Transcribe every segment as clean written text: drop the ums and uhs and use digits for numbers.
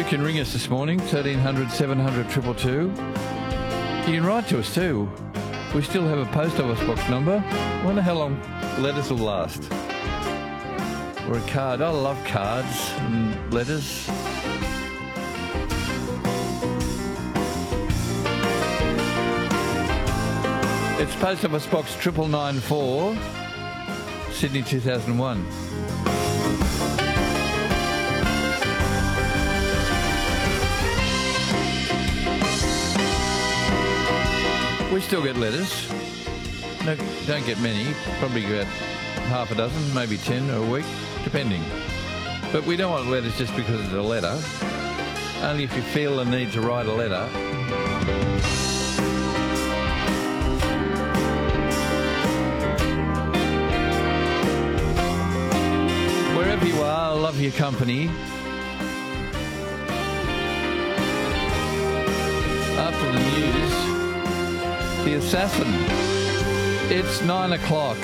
You can ring us this morning, 1300 700 222. You can write to us too. We still have a post office box number. I wonder how long letters will last. Or a card. I love cards and letters. It's post office box 9994, Sydney 2001. We still get letters. No, don't get many. Probably about half a dozen, maybe 10 a week, depending. But we don't want letters just because it's a letter. Only if you feel the need to write a letter. Wherever you are, I love your company. After the news, the assassin. It's 9 o'clock.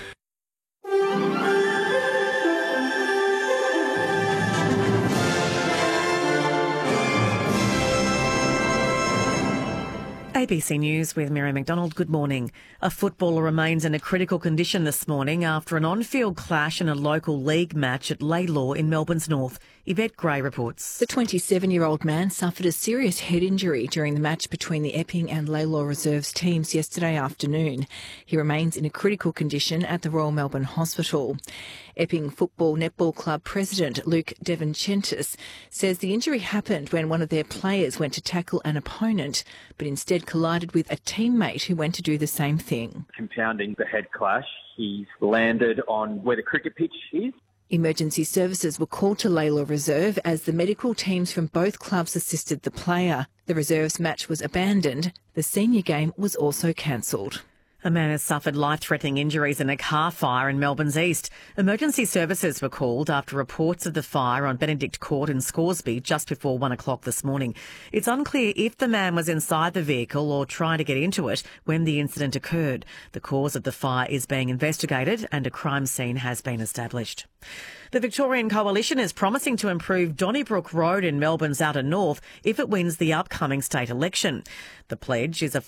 ABC News with Mary McDonald. Good morning. A footballer remains in a critical condition this morning after an on-field clash in a local league match at Laylaw in Melbourne's north. Yvette Gray reports. The 27-year-old man suffered a serious head injury during the match between the Epping and Laylaw Reserves teams yesterday afternoon. He remains in a critical condition at the Royal Melbourne Hospital. Epping Football Netball Club President Luke Devinchentis says the injury happened when one of their players went to tackle an opponent, but instead collided with a teammate who went to do the same thing. Compounding the head clash, he's landed on where the cricket pitch is. Emergency services were called to Laylaw Reserve as the medical teams from both clubs assisted the player. The Reserves match was abandoned. The senior game was also cancelled. A man has suffered life-threatening injuries in a car fire in Melbourne's east. Emergency services were called after reports of the fire on Benedict Court in Scoresby just before 1 o'clock this morning. It's unclear if the man was inside the vehicle or trying to get into it when the incident occurred. The cause of the fire is being investigated and a crime scene has been established. The Victorian Coalition is promising to improve Donnybrook Road in Melbourne's outer north if it wins the upcoming state election. The pledge is a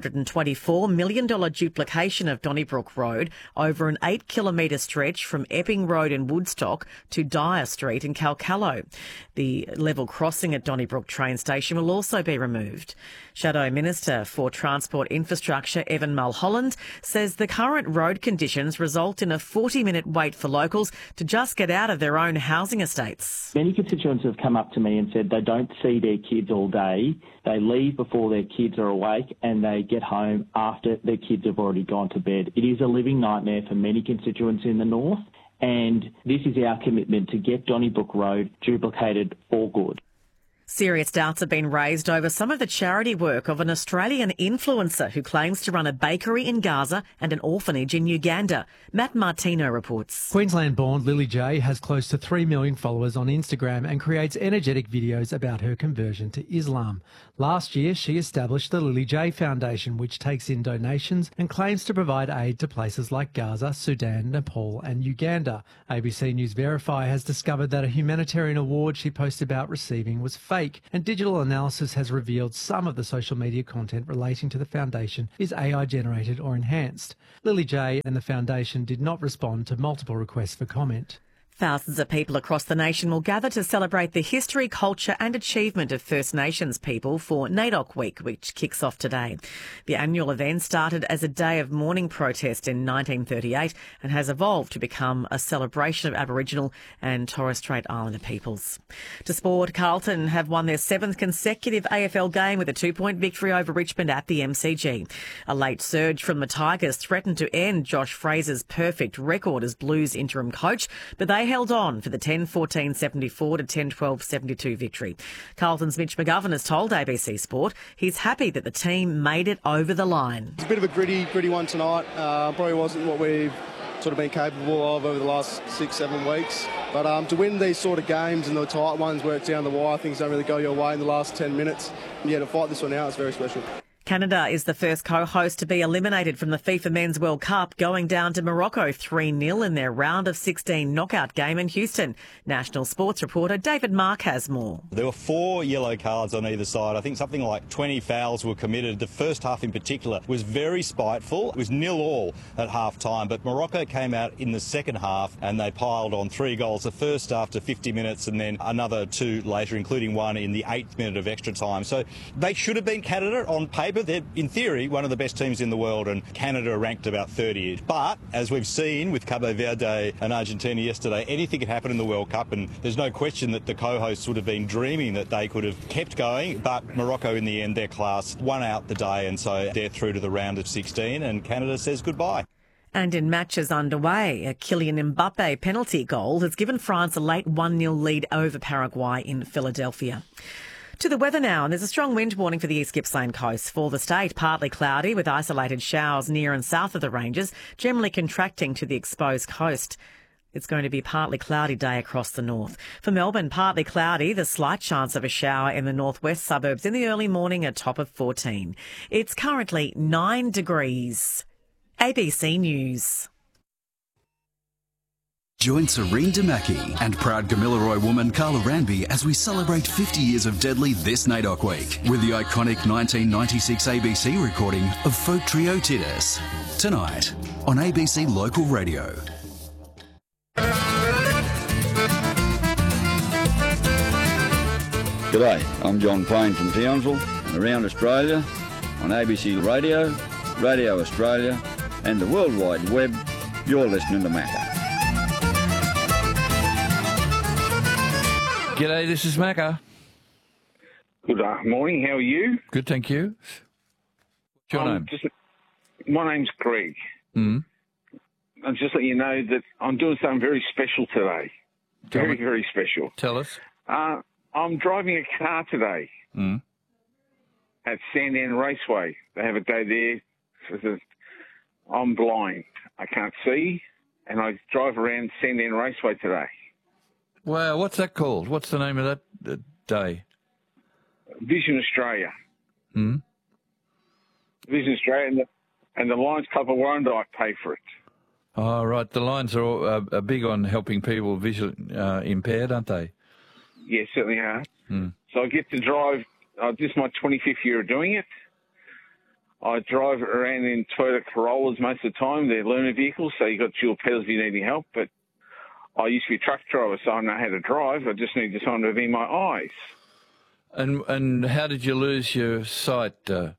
$524 million duplication of Donnybrook Road over an 8-kilometre stretch from Epping Road in Woodstock to Dyer Street in Calcallo. The level crossing at Donnybrook train station will also be removed. Shadow Minister for Transport Infrastructure Evan Mulholland says the current road conditions result in a 40-minute wait for locals to just get out of their own housing estates. Many constituents have come up to me and said they don't see their kids all day. They leave before their kids are awake and they get home after their kids have already gone to bed. It is a living nightmare for many constituents in the north, and this is our commitment to get Donnybrook Road duplicated for good. Serious doubts have been raised over some of the charity work of an Australian influencer who claims to run a bakery in Gaza and an orphanage in Uganda. Matt Martino reports. Queensland-born Lily J has close to 3 million followers on Instagram and creates energetic videos about her conversion to Islam. Last year, she established the Lily J Foundation, which takes in donations and claims to provide aid to places like Gaza, Sudan, Nepal and Uganda. ABC News Verify has discovered that a humanitarian award she posted about receiving was fake, and digital analysis has revealed some of the social media content relating to the foundation is AI generated or enhanced. Lily J and the foundation did not respond to multiple requests for comment. Thousands of people across the nation will gather to celebrate the history, culture and achievement of First Nations people for NAIDOC Week, which kicks off today. The annual event started as a day of mourning protest in 1938 and has evolved to become a celebration of Aboriginal and Torres Strait Islander peoples. To sport, Carlton have won their 7th consecutive AFL game with a 2-point victory over Richmond at the MCG. A late surge from the Tigers threatened to end Josh Fraser's perfect record as Blues interim coach, but they held on for the 10-14-74 to 10-12-72 victory. Carlton's Mitch McGovern has told ABC Sport he's happy that the team made it over the line. It's a bit of a gritty one tonight. Probably wasn't what we've sort of been capable of over the last 6-7 weeks. But to win these sort of games and the tight ones where it's down the wire, things don't really go your way in the last 10 minutes. And yeah, to fight this one out is very special. Canada is the first co-host to be eliminated from the FIFA Men's World Cup, going down to Morocco 3-0 in their round of 16 knockout game in Houston. National sports reporter David Mark has more. There were 4 yellow cards on either side. I think something like 20 fouls were committed. The first half in particular was very spiteful. It was 0-0 at half-time, but Morocco came out in the second half and they piled on 3 goals. The first after 50 minutes and then another 2 later, including one in the 8th minute of extra time. So they should have been Canada on paper. They're, in theory, one of the best teams in the world, and Canada are ranked about 30th. But, as we've seen with Cabo Verde and Argentina yesterday, anything can happen in the World Cup, and there's no question that the co-hosts would have been dreaming that they could have kept going, but Morocco, in the end, their class won out the day, and so they're through to the round of 16, and Canada says goodbye. And in matches underway, a Kylian Mbappe penalty goal has given France a late 1-0 lead over Paraguay in Philadelphia. To the weather now, and there's a strong wind warning for the East Gippsland coast. For the state, partly cloudy with isolated showers near and south of the ranges, generally contracting to the exposed coast. It's going to be a partly cloudy day across the north. For Melbourne, partly cloudy, the slight chance of a shower in the northwest suburbs in the early morning, a top of 14. It's currently 9 degrees. ABC News. Join Serene Damaki and proud Gamilaroi woman Carla Ranby as we celebrate 50 years of Deadly this NAIDOC week with the iconic 1996 ABC recording of folk trio Titus. Tonight on ABC Local Radio. G'day, I'm John Payne from Townsville and around Australia on ABC Radio, Radio Australia and the World Wide Web. You're listening to Macca. G'day, this is Macca. Good morning, how are you? Good, thank you. What's your name? My name's Greg. I'm just letting you know that I'm doing something very special today. Very special. Tell us. I'm driving a car today at Sandown Raceway. They have a day there. I'm blind. I can't see, and I drive around Sandown Raceway today. Wow, what's that called? What's the name of that day? Vision Australia. Vision Australia, and the Lions Club of Warrandyte pay for it. Oh, right. The Lions are big on helping people visually impaired, aren't they? Yeah, certainly are. So I get to drive. This is my 25th year of doing it. I drive around in Toyota Corollas most of the time. They're learner vehicles, so you've got dual pedals if you need any help. But I used to be a truck driver, so I know how to drive. I just need someone to be in my eyes. And how did you lose your sight? I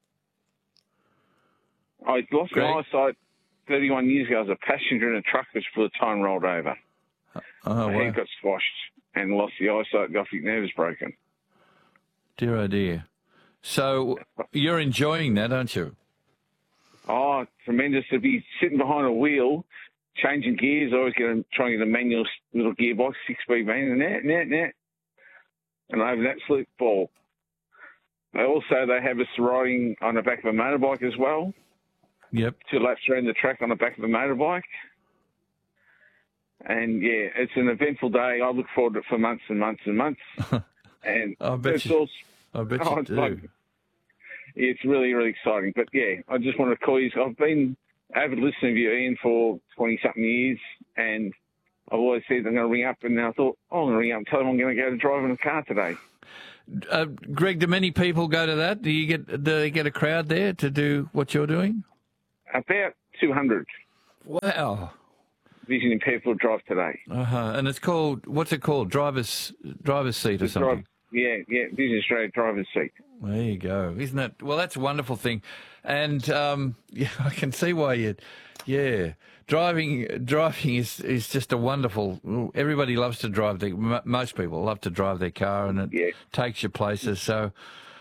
lost my eyesight 31 years ago. I was a passenger in a truck which for the time rolled over. My head got squashed and lost the eyesight. The optic nerve was broken. Dear, oh dear. So you're enjoying that, aren't you? Oh, tremendous to be sitting behind a wheel, changing gears. I always trying to get a manual little gearbox, 6-speed manual, and I have an absolute ball. They have us riding on the back of a motorbike as well. Yep. 2 laps around the track on the back of a motorbike. And, yeah, it's an eventful day. I look forward to it for months and months and months. And I bet you do. It's really, really exciting. But, yeah, I just wanted to call you. I've been avid listener of you, Ian, for 20-something years, and I've always said I'm going to ring up, and then I thought, I'm going to ring up and tell them I'm going to go to driving a car today. Greg, do many people go to that? Do they get a crowd there to do what you're doing? About 200. Wow. Vision impaired people drive today. And it's called, what's it called? Driver's seat or something? Yeah, Vision Australia driver's seat. There you go. Isn't that, well, that's a wonderful thing. And, yeah, I can see why driving is just a wonderful, everybody loves to drive most people love to drive their car, and it takes you places. So,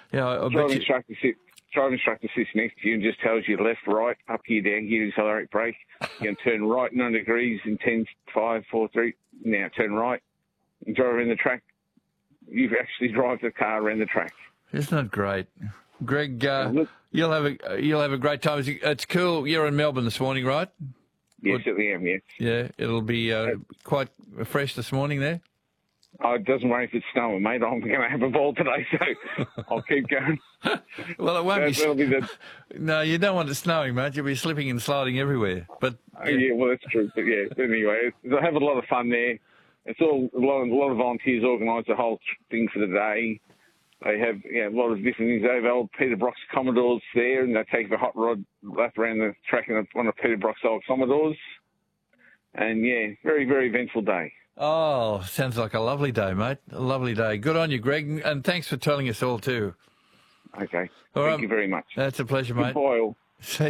driving instructor sits next to you and just tells you left, right, up here, down here, accelerate, brake. You can turn right 9 degrees in 10, 5, 4, 3. Now turn right and drive around the track. You've actually drive the car around the track. Isn't that great? Greg, you'll have a great time. It's cool. You're in Melbourne this morning, right? Yes, I am, yes. Yeah, it'll be quite fresh this morning there? Oh, it doesn't worry if it's snowing, mate. I'm going to have a ball today, so I'll keep going. Well, it won't That'll be the... No, you don't want it snowing, mate. You'll be slipping and sliding everywhere. But yeah, well, that's true. But yeah, anyway, they'll have a lot of fun there. It's all a lot of volunteers organise the whole thing for the day. They have a lot of different things. They have old Peter Brock's Commodores there, and they take the hot rod lap around the track in one of Peter Brock's old Commodores. And yeah, very, very eventful day. Oh, sounds like a lovely day, mate. A lovely day. Good on you, Greg, and thanks for telling us all too. Okay. All Thank right. you very much. That's a pleasure, mate. Goodbye, all.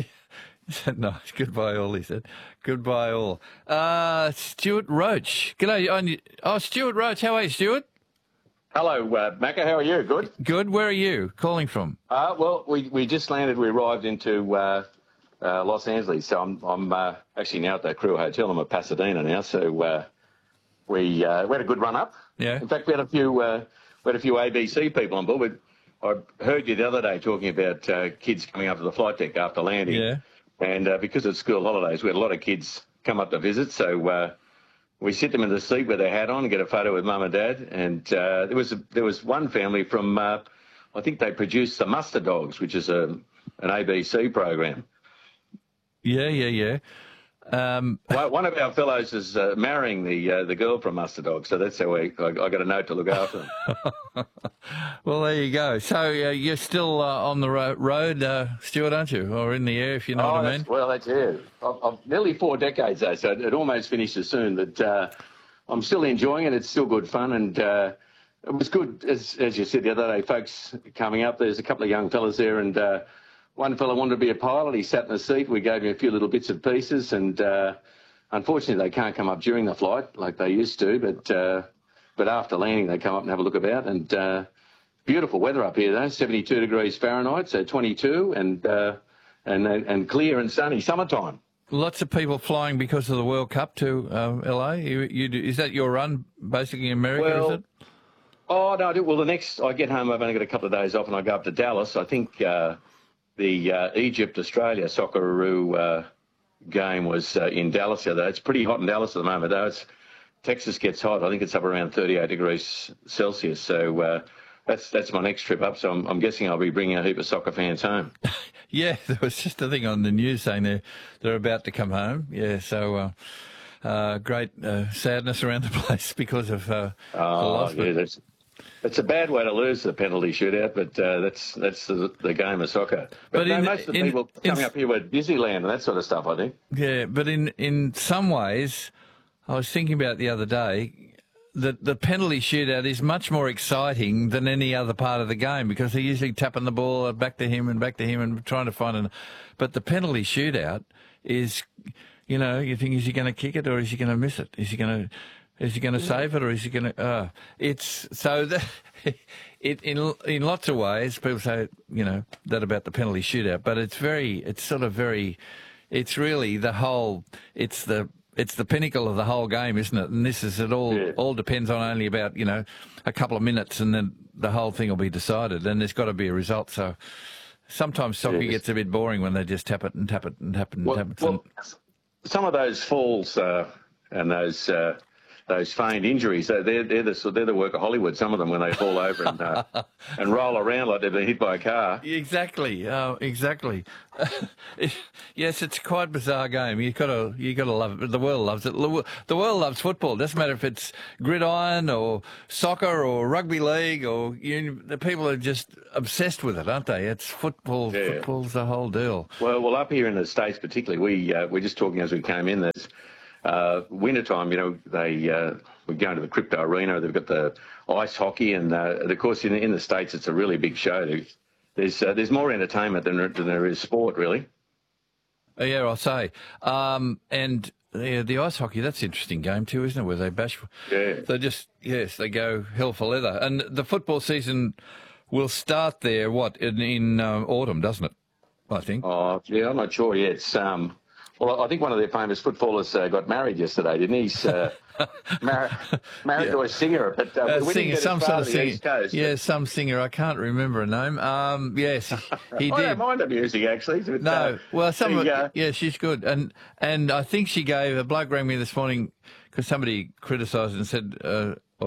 Nice. Goodbye, all, he said. Goodbye, all. Stuart Roach. G'day. Stuart Roach. How are you, Stuart? Hello, Macca. How are you? Good? Good. Where are you calling from? Well, we just landed. We arrived into Los Angeles. So I'm actually now at the Crew Hotel. I'm at Pasadena now. So we had a good run up. Yeah. In fact, we had a few ABC people on board. I heard you the other day talking about kids coming up to the flight deck after landing. Yeah. And because it's school holidays, we had a lot of kids come up to visit. So we sit them in the seat with their hat on and get a photo with mum and dad. And there was one family from, I think they produced the Mustard Dogs, which is an ABC program. Yeah. One of our fellows is marrying the girl from Mustard Dogs, so that's how I got a note to look after them. Well, there you go. So you're still on the road, Stuart, aren't you? Or in the air, if you know what I mean? Well, that's it. I've nearly 4 decades, though, so it almost finishes soon. But I'm still enjoying it. It's still good fun. And it was good, as you said the other day, folks coming up. There's a couple of young fellas there, and one fellow wanted to be a pilot. He sat in the seat. We gave him a few little bits and pieces, and unfortunately they can't come up during the flight like they used to. But after landing, they come up and have a look about. And beautiful weather up here, though. 72 degrees Fahrenheit, so 22, and clear and sunny summertime. Lots of people flying because of the World Cup to LA. Is that your run, basically in America? Is it? Oh no. Well, the next I get home, I've only got a couple of days off, and I go up to Dallas. I think the Egypt-Australia Socceroo game was in Dallas the other day. It's pretty hot in Dallas at the moment, though. Texas gets hot. I think it's up around 38 degrees Celsius. So that's my next trip up. So I'm guessing I'll be bringing a heap of soccer fans home. Yeah, there was just a thing on the news saying they're about to come home. Yeah, so great sadness around the place because of the loss. Yeah, it's a bad way to lose the penalty shootout, but that's the game of soccer. But most of the people coming up here were Disneyland and that sort of stuff, I think. Yeah, but in some ways, I was thinking about the other day that the penalty shootout is much more exciting than any other part of the game because they're usually tapping the ball back to him and trying to find But the penalty shootout is, you think, is he going to kick it or is he going to miss it? Is he going to save it or is he going to? It's so that in lots of ways people say that about the penalty shootout, but it's really it's the pinnacle of the whole game, isn't it? And all depends on only about a couple of minutes, and then the whole thing will be decided, and there's got to be a result. So sometimes soccer gets a bit boring when they just tap it and tap it and tap it and tap it. Well, some of those falls and those feigned injuries, they're the work of Hollywood, some of them, when they fall over and roll around like they've been hit by a car. Exactly. Yes, it's quite a bizarre game. You got to love it. The world loves it. The world loves football. It doesn't matter if it's gridiron or soccer or rugby league or the people are just obsessed with it, aren't they? It's football. Yeah. Football's the whole deal. Well, up here in the States particularly, we're just talking as we came in. There's wintertime, we go into the Crypto Arena. They've got the ice hockey, and of course in the States it's a really big show. There's more entertainment than there is sport, really. Yeah, I'll say. And the ice hockey, that's an interesting game too, isn't it? Where they bash. Yeah. They go hell for leather. And the football season will start there. In autumn, doesn't it? I think. Oh yeah, I'm not sure yet. It's Well, I think one of their famous footballers got married yesterday, didn't he? He's married to a singer, but we didn't get some sort of singer. East Coast. Yeah, some singer. I can't remember her name. Yes, he did. I don't mind the music actually. But, yeah, she's good, and I think she gave a bloke rang me this morning because somebody criticised and said, or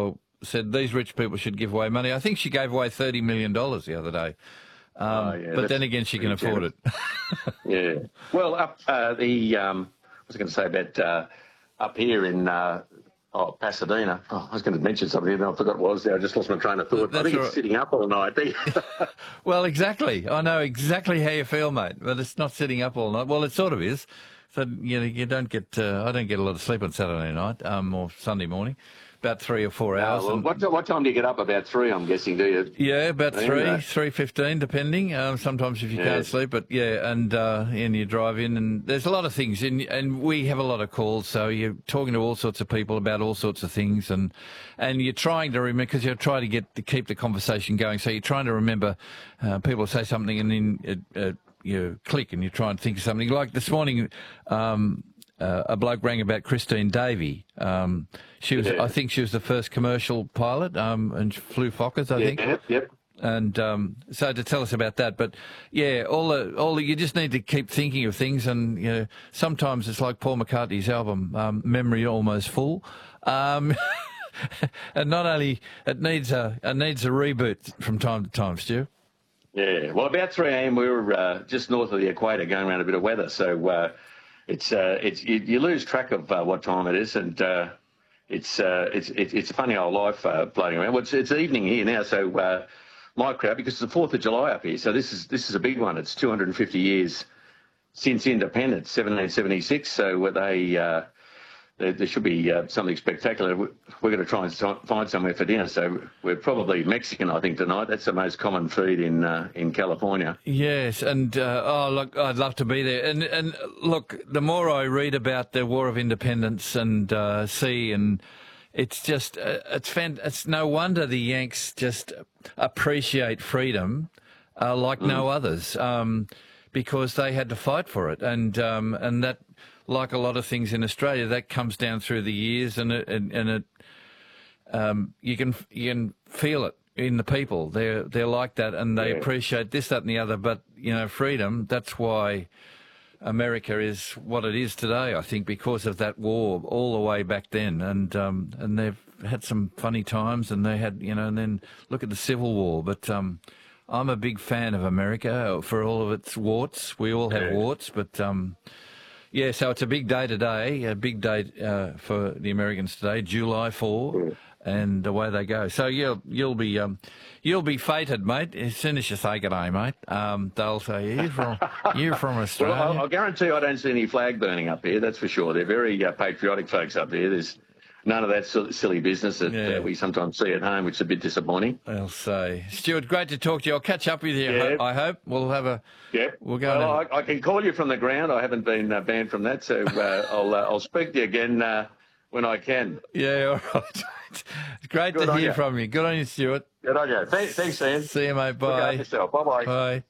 said these rich people should give away money. I think she gave away $30 million the other day. But then again, she can afford it. Yeah. Well, up what was I going to say about up here in Pasadena? Oh, I was going to mention something, and I forgot what it was there. I just lost my train of thought. I think it's sitting up all night. Well, exactly. I know exactly how you feel, mate. But it's not sitting up all night. Well, it sort of is. So you don't get. I don't get a lot of sleep on Saturday night or Sunday morning. About 3 or 4 hours. Well, what time do you get up? About 3, I'm guessing, do you? Yeah, about 3:15, depending. Sometimes if you can't sleep, but and you drive in, and there's a lot of things, and we have a lot of calls, so you're talking to all sorts of people about all sorts of things, and you're trying to remember, because you're trying to keep the conversation going, so you're trying to remember people say something, and then you click and you try and think of something. Like this morning, a bloke rang about Christine Davey. She was, I think, she was the first commercial pilot, and flew Fokkers, I think. Yep. And so to tell us about that, but yeah, you just need to keep thinking of things, and sometimes it's like Paul McCartney's album, "Memory Almost Full," and not only it needs a reboot from time to time, Stu. Yeah, well, about 3 a.m. we were just north of the equator, going around a bit of weather, so you lose track of what time it is, and it's a funny old life floating around. Well, it's evening here now, so my crowd, because it's the 4th of July up here, so this is a big one. It's 250 years since independence, 1776. So there should be something spectacular. We're going to try and find somewhere for dinner. So we're probably Mexican, I think, tonight. That's the most common food in California. Yes, and look, I'd love to be there. And look, the more I read about the War of Independence and see, and it's just it's no wonder the Yanks just appreciate freedom like no others, because they had to fight for it, and that. Like a lot of things in Australia, that comes down through the years, and you can feel it in the people. They're like that, and they appreciate this, that, and the other. But freedom. That's why America is what it is today. I think because of that war all the way back then, and they've had some funny times, and they had and then look at the Civil War. But I'm a big fan of America for all of its warts. We all have warts, but. Yeah, so it's a big day today, a big day for the Americans today, July 4, and away they go. So you'll be fated, mate. As soon as you say good day, mate, they'll say you're from Australia. Well, I'll guarantee I don't see any flag burning up here. That's for sure. They're very patriotic folks up here. There's none of that silly business that we sometimes see at home, which is a bit disappointing. I'll say, Stuart, great to talk to you. I'll catch up with you. I hope we'll have a. Yep. We'll go. I can call you from the ground. I haven't been banned from that, so I'll speak to you again when I can. Yeah, all right. It's great to hear from you. Good on you, Stuart. Good on you. Thanks, Ian. See you, mate. Bye. Look after yourself. Bye-bye. Bye.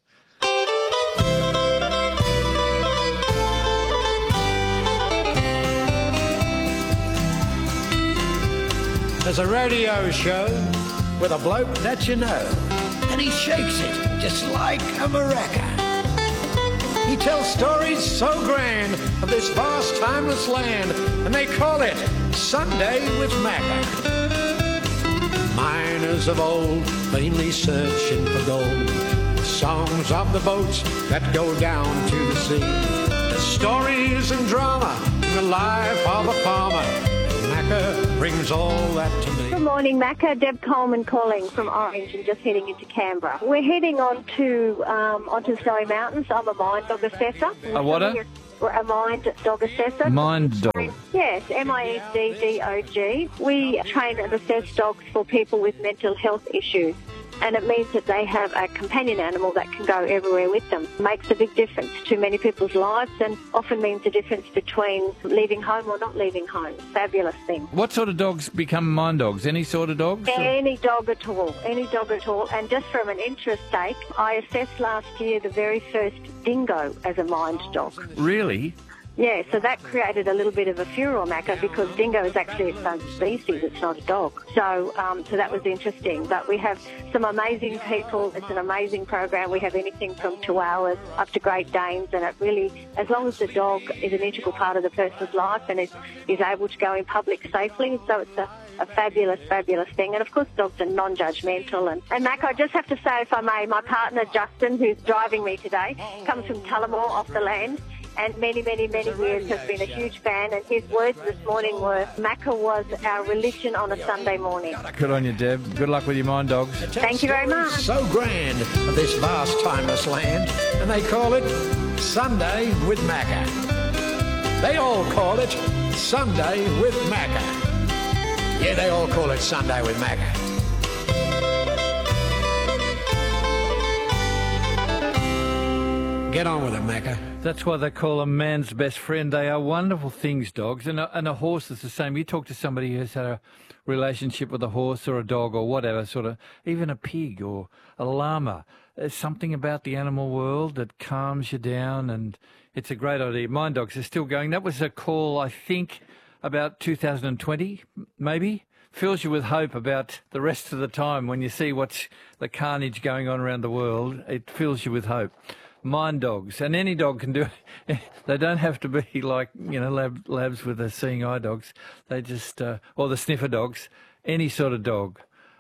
There's a radio show with a bloke that you know, and he shakes it just like a maraca. He tells stories so grand of this vast, timeless land, and they call it Sunday with Macca. Miners of old, vainly searching for gold. The songs of the boats that go down to the sea. The stories and drama in the life of a farmer. Macca brings all that to me. Good morning, Macca. Deb Coleman calling from Orange and just heading into Canberra. We're heading onto the Snowy Mountains. I'm a mind dog assessor. A what? A mind dog assessor. Mind dog? Yes, MINDDOG. We train and assess dogs for people with mental health issues. And it means that they have a companion animal that can go everywhere with them. It makes a big difference to many people's lives and often means the difference between leaving home or not leaving home. Fabulous thing. What sort of dogs become mind dogs? Any sort of dogs? Any dog at all. Any dog at all. And just from an interest sake, I assessed last year the very first dingo as a mind dog. Really? Yeah, so that created a little bit of a furor, Macca, because dingo is actually its own species. It's not a dog. So that was interesting. But we have some amazing people. It's an amazing program. We have anything from Chihuahuas up to Great Danes, and it really, as long as the dog is an integral part of the person's life and is able to go in public safely, so it's a fabulous, fabulous thing. And, of course, dogs are non-judgmental. And Mac, I just have to say, if I may, my partner, Justin, who's driving me today, comes from Tullamore off the land, and many, many, many years has been a huge fan. And his words this morning were, Macca was our religion on a Sunday morning. Good on you, Deb. Good luck with your mind dogs. Thank you very much. So grand of this vast, timeless land, and they call it Sunday with Macca. They all call it Sunday with Macca. Yeah, they all call it Sunday with Macca. Get on with it, Macca. That's why they call them man's best friend. They are wonderful things, dogs. And a horse is the same. You talk to somebody who's had a relationship with a horse or a dog or whatever, sort of, even a pig or a llama. There's something about the animal world that calms you down, and it's a great idea. Mind dogs are still going. That was a call, I think, about 2020, maybe. Fills you with hope about the rest of the time when you see what's the carnage going on around the world. It fills you with hope. Mind dogs, and any dog can do it. They don't have to be like, labs with the seeing eye dogs. They just, or the sniffer dogs, any sort of dog.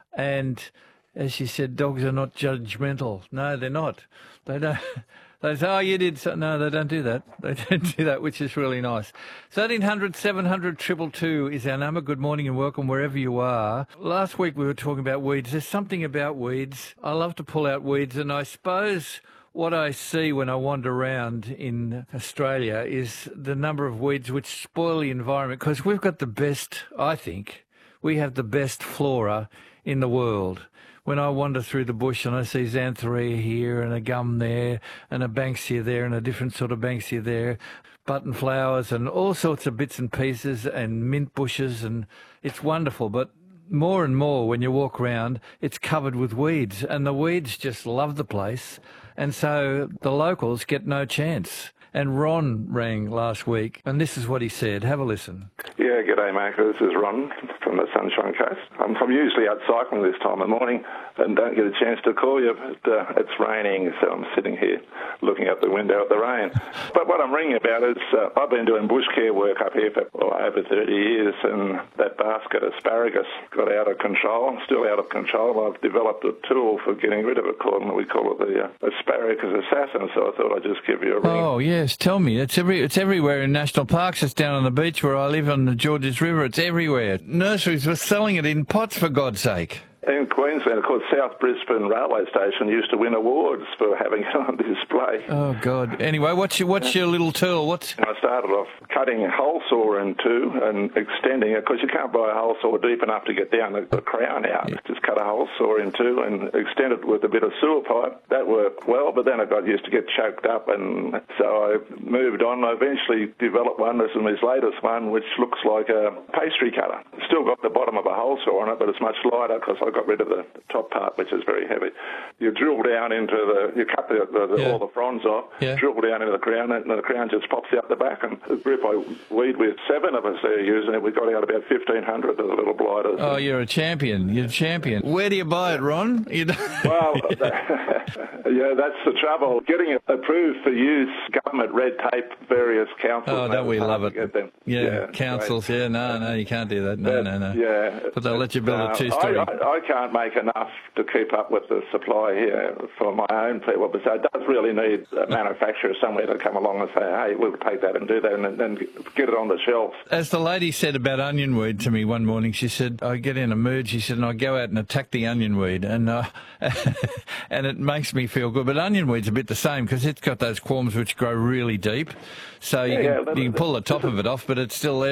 And as she said, dogs are not judgmental. No, they're not. They don't. They say, oh, you did so. No, they don't do that. They don't do that, which is really nice. 1300 700 222 is our number. Good morning and welcome wherever you are. Last week we were talking about weeds. There's something about weeds. I love to pull out weeds, and I suppose what I see when I wander around in Australia is the number of weeds which spoil the environment, because we've got the best, I think, we have the best flora in the world. When I wander through the bush and I see xanthorrhoea here and a gum there and a banksia there and a different sort of banksia there, button flowers and all sorts of bits and pieces and mint bushes, and it's wonderful. But more and more when you walk around, it's covered with weeds, and the weeds just love the place. And so the locals get no chance. And Ron rang last week, and this is what he said. Have a listen. Yeah, g'day, Marco. This is Ron from the Sunshine Coast. I'm usually out cycling this time of morning and don't get a chance to call you, but it's raining, so I'm sitting here looking out the window at the rain. But what I'm ringing about is I've been doing bush care work up here for over 30 years, and that basket asparagus got out of control, still out of control. I've developed a tool for getting rid of it we call it the asparagus assassin, so I thought I'd just give you a ring. Oh, yes, tell me. It's everywhere in national parks. It's down on the beach where I live on the Georges River. It's everywhere. Nurseries were selling it in pots, for God's sake. In Queensland, of course, South Brisbane Railway Station used to win awards for having it on display. Oh, God. Anyway, what's your little tool? I started off cutting a hole saw in two and extending it, because you can't buy a hole saw deep enough to get down the crown out. Yeah. Just cut a hole saw in two and extend it with a bit of sewer pipe. That worked well, but then I got used to get choked up, and so I moved on. I eventually developed one. This is my latest one, which looks like a pastry cutter. Still got the bottom of a hole saw on it, but it's much lighter because I got rid of the top part, which is very heavy. You drill down into you cut all the fronds off, drill down into the crown, and the crown just pops out the back. And the group I weed with, 7 of us there using it, we got out about 1,500 of the little blighters. Oh, you're a champion. You're a champion. Where do you buy it, Ron? Well, yeah, that's the trouble. Getting it approved for use, government red tape, various councils. Oh, don't we love it? Get them. Yeah, councils. Right. Yeah, no, you can't do that. No. Yeah. But they'll let you build a two-story. I can't make enough to keep up with the supply here for my own people, but so it does really need a manufacturer somewhere to come along and say, hey, we'll take that and do that, and then get it on the shelves. As the lady said about onion weed to me one morning, she said, I get in a mood, she said, and I go out and attack the onion weed, and and it makes me feel good. But onion weed's a bit the same, because it's got those corms which grow really deep, so you can pull the top of it off, but it's still there.